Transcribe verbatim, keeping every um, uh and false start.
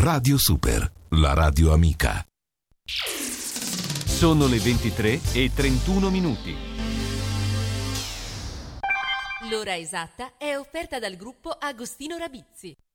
Radio Super, la radio amica. Sono le ventitré e trentuno minuti. L'ora esatta è offerta dal gruppo Agostino Rabizzi.